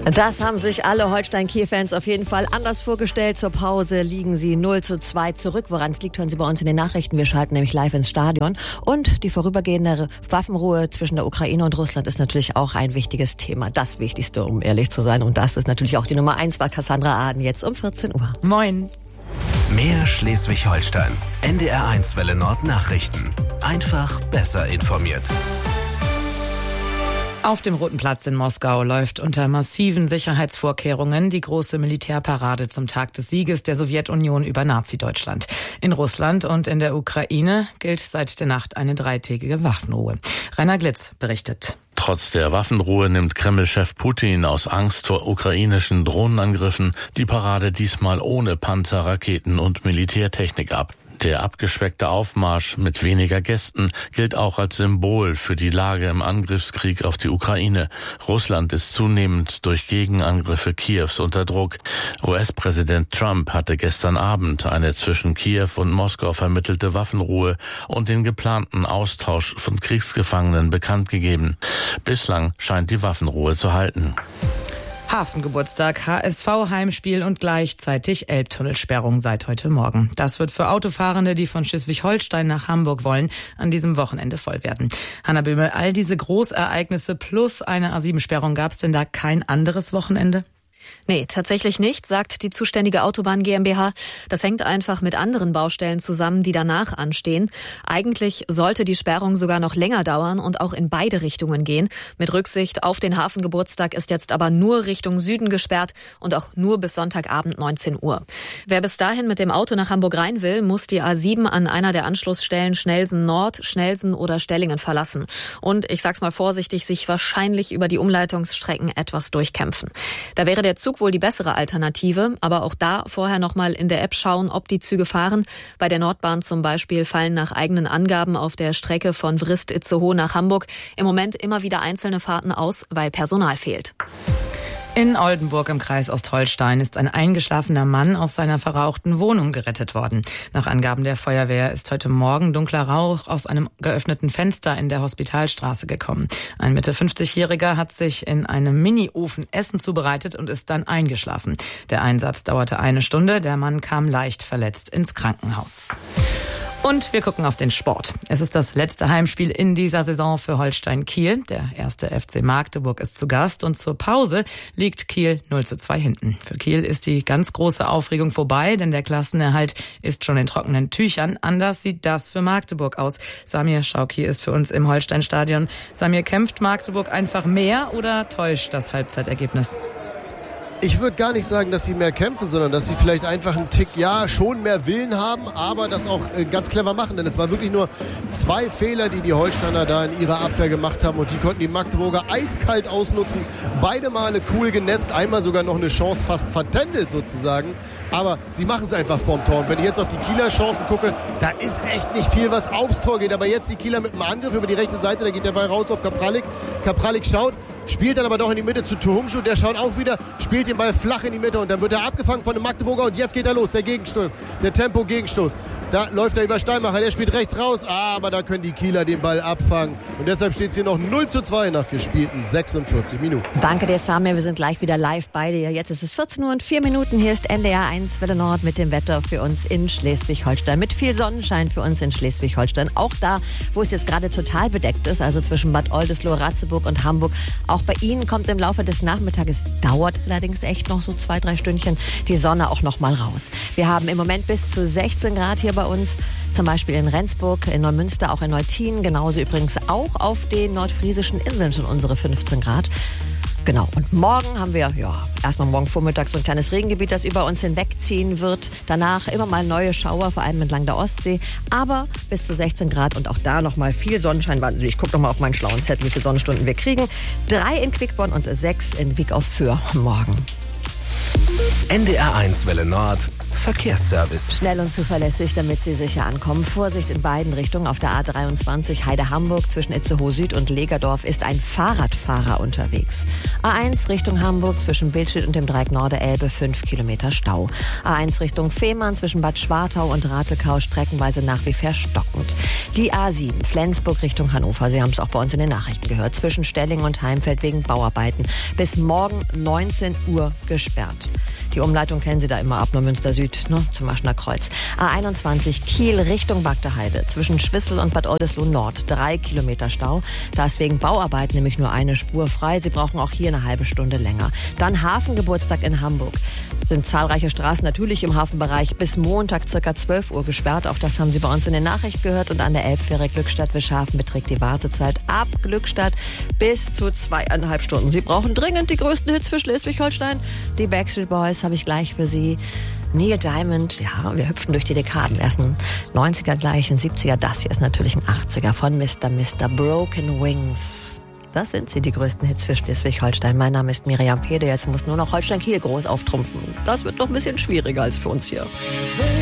Das haben sich alle Holstein-Kiel-Fans auf jeden Fall anders vorgestellt. Zur Pause liegen sie 0:2 zurück. Woran es liegt, hören Sie bei uns in den Nachrichten. Wir schalten nämlich live ins Stadion. Und die vorübergehende Waffenruhe zwischen der Ukraine und Russland ist natürlich auch ein wichtiges Thema. Das Wichtigste, um ehrlich zu sein. Und das ist natürlich auch die Nummer 1 bei Cassandra Aden jetzt um 14 Uhr. Moin. Mehr Schleswig-Holstein. NDR1 Welle Nord Nachrichten. Einfach besser informiert. Auf dem Roten Platz in Moskau läuft unter massiven Sicherheitsvorkehrungen die große Militärparade zum Tag des Sieges der Sowjetunion über Nazi-Deutschland. In Russland und in der Ukraine gilt seit der Nacht eine 3-tägige Waffenruhe. Rainer Glitz berichtet. Trotz der Waffenruhe nimmt Kreml-Chef Putin aus Angst vor ukrainischen Drohnenangriffen die Parade diesmal ohne Panzer, Raketen und Militärtechnik ab. Der abgespeckte Aufmarsch mit weniger Gästen gilt auch als Symbol für die Lage im Angriffskrieg auf die Ukraine. Russland ist zunehmend durch Gegenangriffe Kiews unter Druck. US-Präsident Trump hatte gestern Abend eine zwischen Kiew und Moskau vermittelte Waffenruhe und den geplanten Austausch von Kriegsgefangenen bekannt gegeben. Bislang scheint die Waffenruhe zu halten. Hafengeburtstag, HSV-Heimspiel und gleichzeitig Elbtunnelsperrung seit heute Morgen. Das wird für Autofahrende, die von Schleswig-Holstein nach Hamburg wollen, an diesem Wochenende voll werden. Hanna Böhme, all diese Großereignisse plus eine A7-Sperrung, gab es denn da kein anderes Wochenende? Nee, tatsächlich nicht, sagt die zuständige Autobahn GmbH. Das hängt einfach mit anderen Baustellen zusammen, die danach anstehen. Eigentlich sollte die Sperrung sogar noch länger dauern und auch in beide Richtungen gehen. Mit Rücksicht auf den Hafengeburtstag ist jetzt aber nur Richtung Süden gesperrt und auch nur bis Sonntagabend 19 Uhr. Wer bis dahin mit dem Auto nach Hamburg rein will, muss die A7 an einer der Anschlussstellen Schnellsen Nord, Schnellsen oder Stellingen verlassen. Und ich sag's mal vorsichtig, sich wahrscheinlich über die Umleitungsstrecken etwas durchkämpfen. Da wäre der Zug wohl die bessere Alternative, aber auch da vorher nochmal in der App schauen, ob die Züge fahren. Bei der Nordbahn zum Beispiel fallen nach eigenen Angaben auf der Strecke von Vrist-Itzehoe nach Hamburg im Moment immer wieder einzelne Fahrten aus, weil Personal fehlt. In Oldenburg im Kreis Ostholstein ist ein eingeschlafener Mann aus seiner verrauchten Wohnung gerettet worden. Nach Angaben der Feuerwehr ist heute Morgen dunkler Rauch aus einem geöffneten Fenster in der Hospitalstraße gekommen. Ein Mitte-50-Jähriger hat sich in einem Mini-Ofen Essen zubereitet und ist dann eingeschlafen. Der Einsatz dauerte 1 Stunde. Der Mann kam leicht verletzt ins Krankenhaus. Und wir gucken auf den Sport. Es ist das letzte Heimspiel in dieser Saison für Holstein Kiel. Der erste FC Magdeburg ist zu Gast und zur Pause liegt Kiel 0:2 hinten. Für Kiel ist die ganz große Aufregung vorbei, denn der Klassenerhalt ist schon in trockenen Tüchern. Anders sieht das für Magdeburg aus. Samir Schauki ist für uns im Holstein-Stadion. Samir, kämpft Magdeburg einfach mehr oder täuscht das Halbzeitergebnis? Ich würde gar nicht sagen, dass sie mehr kämpfen, sondern dass sie vielleicht einfach einen Tick, schon mehr Willen haben, aber das auch ganz clever machen. Denn es war wirklich nur 2 Fehler, die Holsteiner da in ihrer Abwehr gemacht haben. Und die konnten die Magdeburger eiskalt ausnutzen. Beide Male cool genetzt, einmal sogar noch eine Chance fast vertändelt sozusagen. Aber sie machen es einfach vorm Tor. Und wenn ich jetzt auf die Kieler Chancen gucke, da ist echt nicht viel, was aufs Tor geht. Aber jetzt die Kieler mit einem Angriff über die rechte Seite, da geht der Ball raus auf Kapralik. Kapralik schaut, spielt dann aber doch in die Mitte zu Tuhumschu. Der schaut auch wieder, spielt den Ball flach in die Mitte und dann wird er abgefangen von dem Magdeburger und jetzt geht er los, der Gegenstoß, der Tempo-Gegenstoß. Da läuft er über Steinmacher, der spielt rechts raus, aber da können die Kieler den Ball abfangen und deshalb steht es hier noch 0:2 nach gespielten 46 Minuten. Danke dir, Samir, wir sind gleich wieder live bei dir. Jetzt ist es 14 Uhr und 4 Minuten. Hier ist NDR1 Welle Nord mit dem Wetter für uns in Schleswig-Holstein. Mit viel Sonnenschein für uns in Schleswig-Holstein. Auch da, wo es jetzt gerade total bedeckt ist, also zwischen Bad Oldesloe, Ratzeburg und Hamburg. Auch bei Ihnen kommt im Laufe des Nachmittages, dauert allerdings echt noch so 2-3 Stündchen, die Sonne auch noch mal raus. Wir haben im Moment bis zu 16 Grad hier bei uns, zum Beispiel in Rendsburg, in Neumünster, auch in Neutin, genauso übrigens auch auf den nordfriesischen Inseln schon unsere 15 Grad. Genau, und morgen haben wir, erstmal morgen Vormittag so ein kleines Regengebiet, das über uns hinwegziehen wird. Danach immer mal neue Schauer, vor allem entlang der Ostsee. Aber bis zu 16 Grad und auch da nochmal viel Sonnenschein. Ich gucke nochmal auf meinen schlauen Zettel, wie viele Sonnenstunden wir kriegen. 3 in Quickborn und 6 in Wieg auf Föhr morgen. NDR1 Welle Nord Verkehrsservice. Schnell und zuverlässig, damit Sie sicher ankommen. Vorsicht in beiden Richtungen. Auf der A23 Heide-Hamburg zwischen Itzehoe Süd und Legerdorf ist ein Fahrradfahrer unterwegs. A1 Richtung Hamburg zwischen Billstedt und dem Dreieck Norde-Elbe 5 Kilometer Stau. A1 Richtung Fehmarn zwischen Bad Schwartau und Ratekau streckenweise nach wie verstockend. Die A7 Flensburg Richtung Hannover. Sie haben es auch bei uns in den Nachrichten gehört. Zwischen Stelling und Heimfeld wegen Bauarbeiten. Bis morgen 19 Uhr gesperrt. Die Umleitung kennen Sie da immer ab Neumünster Süd, ne, zum Aschner Kreuz. A21 Kiel Richtung Bagdeheide zwischen Schwissel und Bad Oldesloe Nord 3 Kilometer Stau. Da ist wegen Bauarbeiten nämlich nur eine Spur frei. Sie brauchen auch hier eine halbe Stunde länger. Dann Hafengeburtstag in Hamburg. Sind zahlreiche Straßen natürlich im Hafenbereich bis Montag ca. 12 Uhr gesperrt. Auch das haben Sie bei uns in den Nachrichten gehört. Und an der Elbfähre Glückstadt-Wischhafen beträgt die Wartezeit ab Glückstadt bis zu 2,5 Stunden. Sie brauchen dringend die größten Hits für Schleswig-Holstein. Die Backstreet Boys habe ich gleich für Sie. Neil Diamond, ja, wir hüpfen durch die Dekaden. Erst ein 90er, gleich ein 70er. Das hier ist natürlich ein 80er von Mr. Broken Wings. Das sind sie, die größten Hits für Schleswig-Holstein. Mein Name ist Miriam Pede. Jetzt muss nur noch Holstein-Kiel groß auftrumpfen. Das wird noch ein bisschen schwieriger als für uns hier.